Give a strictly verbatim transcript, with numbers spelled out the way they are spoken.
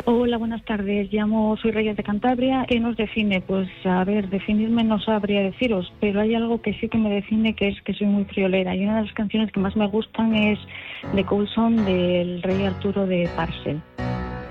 Hola, buenas tardes. Llamo, soy Reyes de Cantabria. ¿Qué nos define? Pues, a ver, definirme no sabría deciros, pero hay algo que sí que me define, que es que soy muy friolera. Y una de las canciones que más me gustan es The Coulson del Rey Arturo de Parcel.